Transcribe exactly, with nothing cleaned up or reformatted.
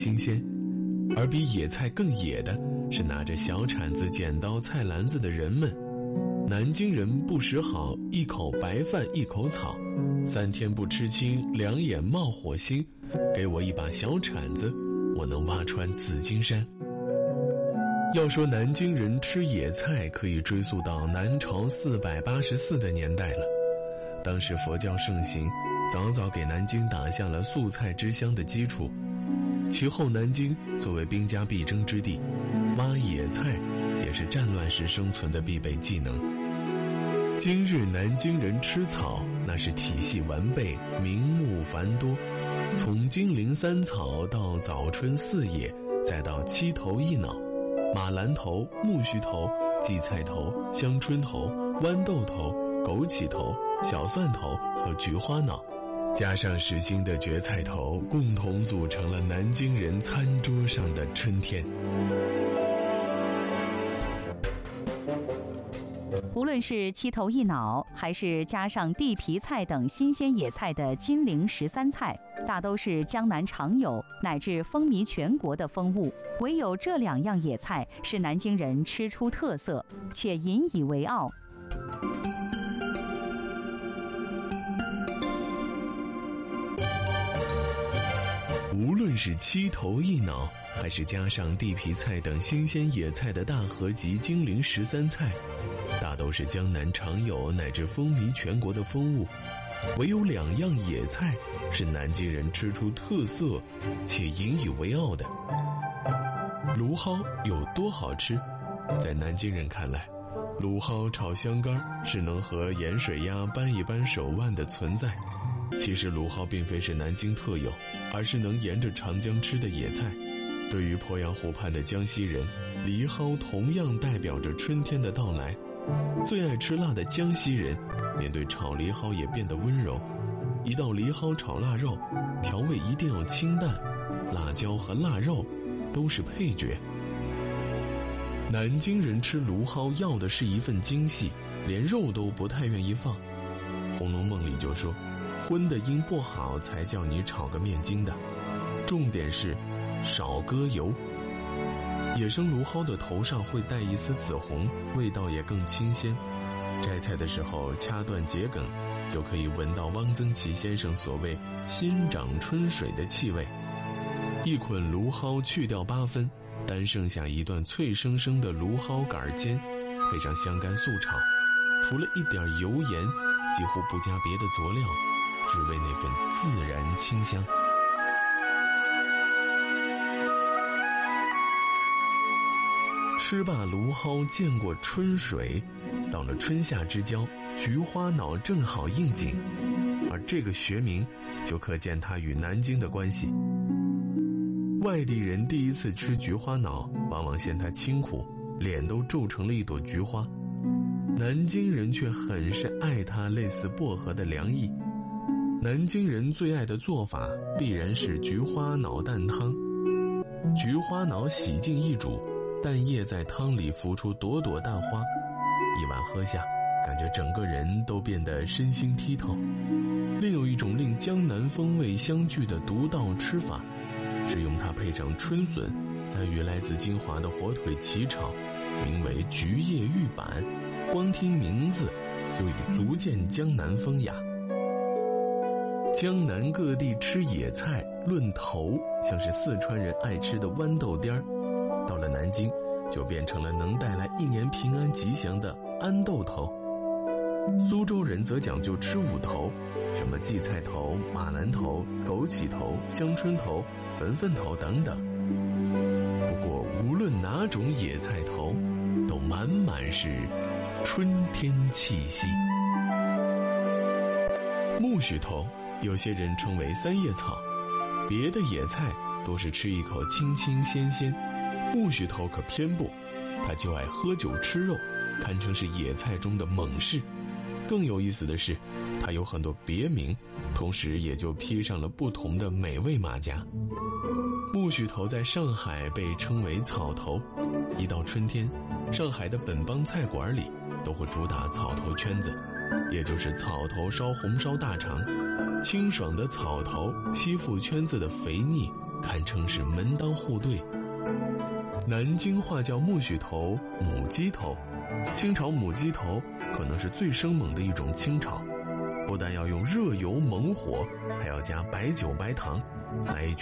新鲜。而比野菜更野的是拿着小铲子、剪刀、菜篮子的人们。南京人不识好，一口白饭一口草，三天不吃青，两眼冒火星。给我一把小铲子，我能挖穿紫金山。要说南京人吃野菜，可以追溯到南朝四百八十四的年代了。当时佛教盛行，早早给南京打下了素菜之乡的基础。其后南京作为兵家必争之地，挖野菜也是战乱时生存的必备技能。今日南京人吃草，那是体系完备，名目繁多，从金陵三草到早春四野，再到七头一脑，马兰头、苜蓿头、荠菜头、香椿头、豌豆头、枸杞头、小蒜头和菊花脑，加上实心的蕨菜头，共同组成了南京人餐桌上的春天。 无论是七头一脑，还是加上地皮菜等新鲜野菜的金陵十三菜，大都是江南常有乃至风靡全国的风物。唯有这两样野菜是南京人吃出特色，且引以为傲。 无论是七头一脑，还是加上地皮菜等新鲜野菜的大合集金陵十三菜，大都是江南常有乃至风靡全国的风物。唯有两样野菜是南京人吃出特色且引以为傲的。芦蒿有多好吃？在南京人看来，芦蒿炒香干是能和盐水鸭扳一扳手腕的存在。其实芦蒿并非是南京特有，而是能沿着长江吃的野菜。对于鄱阳湖畔的江西人，梨蒿同样代表着春天的到来。最爱吃辣的江西人，面对炒梨蒿也变得温柔。一道梨蒿炒腊肉，调味一定要清淡，辣椒和腊肉都是配角。南京人吃芦蒿要的是一份精细，连肉都不太愿意放。《红楼梦》里就说，荤的因不好才叫你炒个面筋的，重点是少搁油。野生芦蒿的头上会带一丝紫红，味道也更清鲜。摘菜的时候掐断桔梗，就可以闻到汪曾祺先生所谓新长春水的气味。一捆芦蒿去掉八分，单剩下一段脆生生的芦蒿杆尖，配上香干素炒，涂了一点油盐，几乎不加别的佐料，只为那份自然清香。吃罢芦蒿，见过春水，到了春夏之交，菊花脑正好应景，而这个学名就可见它与南京的关系。外地人第一次吃菊花脑，往往嫌它清苦，脸都皱成了一朵菊花。南京人却很是爱它类似薄荷的凉意。南京人最爱的做法必然是菊花脑蛋汤。菊花脑洗净一煮，蛋液在汤里浮出朵朵蛋花，一碗喝下，感觉整个人都变得身心剔透。另有一种令江南风味相聚的独到吃法，是用它配上春笋，再与来自金华的火腿齐炒，名为菊叶玉板，光听名字就已足见江南风雅。江南各地吃野菜论头，像是四川人爱吃的豌豆颠儿，到了南京就变成了能带来一年平安吉祥的安豆头。苏州人则讲究吃五头，什么荠菜头、马兰头、枸杞头、香椿头、粉粉头等等。不过无论哪种野菜头，都满满是春天气息。苜蓿头有些人称为三叶草，别的野菜都是吃一口清清鲜鲜，苜蓿头可偏不，他就爱喝酒吃肉，堪称是野菜中的猛士。更有意思的是，它有很多别名，同时也就披上了不同的美味马甲。苜蓿头在上海被称为草头，一到春天，上海的本帮菜馆里都会主打草头圈子，也就是草头烧红烧大肠。清爽的草头吸附圈子的肥腻， 堪称是门当户对。南京话叫苜蓿头、母鸡头，清炒母鸡头可能是最生猛的一种清炒，不但要用热油猛火，还要加白酒白糖，来一